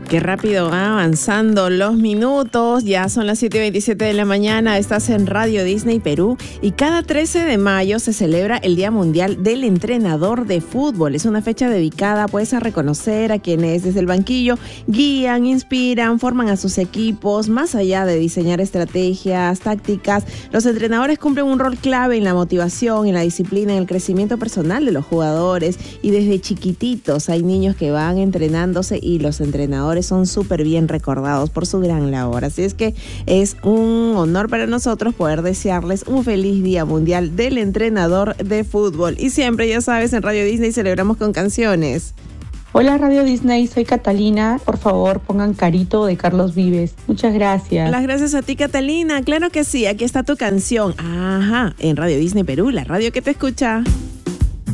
Qué rápido van avanzando los minutos, ya son las 7:27 de la mañana, estás en Radio Disney Perú y cada 13 de mayo se celebra el Día Mundial del Entrenador de Fútbol. Es una fecha dedicada pues a reconocer a quienes desde el banquillo guían, inspiran, forman a sus equipos. Más allá de diseñar estrategias, tácticas, los entrenadores cumplen un rol clave en la motivación, en la disciplina, en el crecimiento personal de los jugadores, y desde chiquititos hay niños que van entrenándose y los entrenadores son súper bien recordados por su gran labor. Así es que es un honor para nosotros poder desearles un feliz Día Mundial del Entrenador de Fútbol. Y siempre, ya sabes, en Radio Disney celebramos con canciones. Hola Radio Disney, soy Catalina. Por favor, pongan Carito de Carlos Vives. Muchas gracias. Las gracias a ti, Catalina. Claro que sí, aquí está tu canción. Ajá, en Radio Disney Perú, la radio que te escucha.